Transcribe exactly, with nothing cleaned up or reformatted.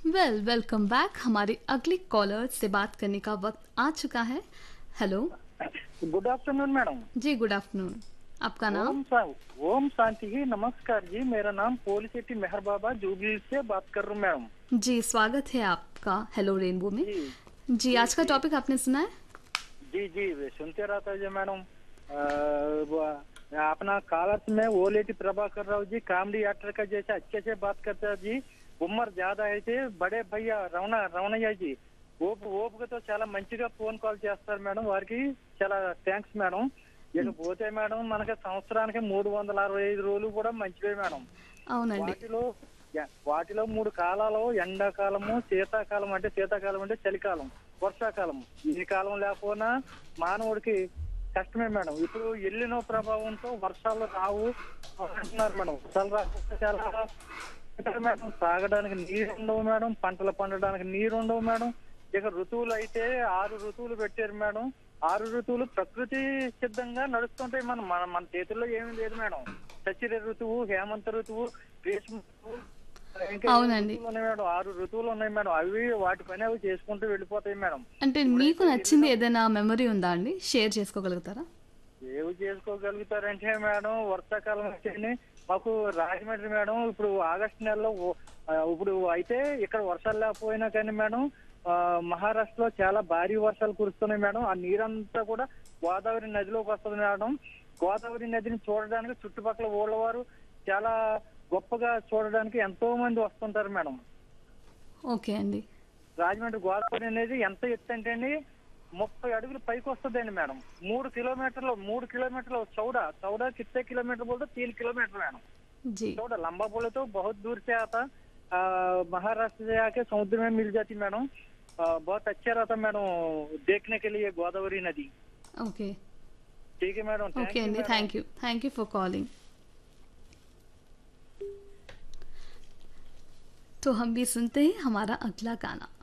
Well welcome back. हमारी अगली collar से बात करने का वक्त आ चुका है। हेलो। Good afternoon madam. जी गुड आफ्टरनून। आपका नाम? ओम सा ओम शांति जी, नमस्कार जी। मेरा नाम पोलिसेटी मेहर बाबा जूबली से बात कर रहा हूँ मैडम। जी स्वागत है आपका हेलो रेनबो में। जी जी जी आज का जी टॉपिक आपने सुना है? जी जी वे सुनते रहता है जी मैडम। अ, वो- अपना कालर्स में ओलेटी प्रभाकर राव जी कॉमेडी एक्टर का जैसे अच्छे से बात करते हैं जी। ఉమ్మర్ జ్యాదా అయితే బడే భయ్య రమణ రమణయ్యజీ ఓపు ఓపుకతో చాలా మంచిగా ఫోన్ కాల్ చేస్తారు మేడం. వారికి చాలా థ్యాంక్స్ మేడం. ఇకపోతే మేడం మనకి సంవత్సరానికి మూడు వందల అరవై ఐదు రోజులు కూడా మంచివే మేడం. అవునండి. వాటిలో య- వాటిలో మూడు కాలాలు ఎండాకాలము, శీతాకాలం అంటే శీతాకాలం అంటే చలికాలం, వర్షాకాలం. ఈ కాలం లేకపోయినా మానవుడికి కష్టమే మేడం. ఇప్పుడు ఎల్లినో ప్రభావంతో వర్షాలు రావు అంటున్నారు మేడం. వర్షాలు రాకపోతే చాలా కష్టం మేడం. తాగడానికి నీరు ఉండవు మేడం, పంటలు పండడానికి నీరు ఉండవు మేడం. ఇక ఋతువులు అయితే ఆరు ఋతువులు పెట్టారు మేడం. ఆరు ఋతువులు ప్రకృతి సిద్ధంగా నడుస్తుంటాయి. మనం మన మన చేతుల్లో ఏమీ లేదు మేడం. శశిర ఋతువు, హేమంత ఋతువు, గ్రీష్మ ఋతువు, ఇంకా ఏడు అవునండి. ఋతువులు ఉన్నాయి మేడం. ఆరు ఋతువులు ఉన్నాయి మేడం. అవి వాటి పని అవి చేసుకుంటూ వెళ్ళిపోతాయి మేడం. అంటే మీకు ఇప్పుడైతే నచ్చింది ఎల్లినో ఏదైనా మెమరీ ఉందా అండి? షేర్ చేసుకోగలుగుతారా? సేవ్ చేసుకోగలుగుతారంటే మేడం వర్షాకాలం వచ్చేది మాకు రాజమండ్రి మేడం. ఇప్పుడు ఆగస్టు నెలలో ఓ- ఆ, ఇప్పుడు అయితే ఇక్కడ వర్షాలు లేకపోయినా కానీ మేడం ఆ, మహారాష్ట్రలో చాలా భారీ వర్షాలు కురుస్తున్నాయి మేడం. ఆ నీరంతా కూడా గోదావరి నదిలోకి వస్తుంది మేడం. గోదావరి నదిని చూడడానికి చుట్టుపక్కల ఊళ్ళ వారు చాలా గొప్పగా చూడడానికి ఎంతో మంది వస్తుంటారు మేడం. ఓకే అండి. రాజమండ్రి గోదావరి అనేది ఎంత ఎత్తు అంటే అండి ముప్పై అడుగులు పైకి వస్తుందండి మేడం. మూడు కిలోमीटरలు మూడు కిలోमीटरలు चौड़ा चौड़ा कितने किलोमीटर बोलते तीन किलोमीटर मैडम। जी चौड़ा लंबा बोले तो बहुत दूर से आता। आ, महाराष्ट्र से आके समुद्र में मिल जाती मैडम। आ, बहुत अच्छा रहता मैडम देखने के लिए गोदावरी नदी। ओके। ठीक है मैडम, ओके थैंक यू अंडी madam. Thank you thank you for calling. तो हम भी सुनते हैं हमारा अगला गाना।